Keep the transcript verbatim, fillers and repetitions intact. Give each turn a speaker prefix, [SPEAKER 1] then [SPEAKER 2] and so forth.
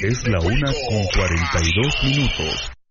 [SPEAKER 1] Es la una con cuarenta y dos minutos.